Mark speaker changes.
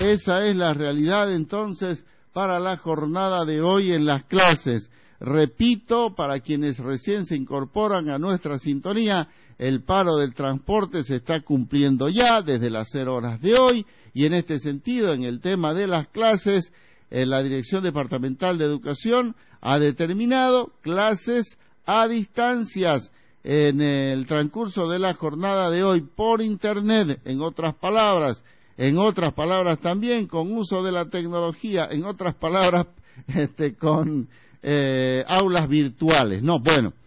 Speaker 1: Esa es la realidad entonces para la jornada de hoy en las clases. Repito, para quienes recién se incorporan a nuestra sintonía, el paro del transporte se está cumpliendo ya desde las 0 horas de hoy, y en este sentido, en el tema de las clases, la Dirección Departamental de Educación ha determinado clases a distancias en el transcurso de la jornada de hoy por Internet, en otras palabras también con uso de la tecnología, en otras palabras con aulas virtuales. No, bueno,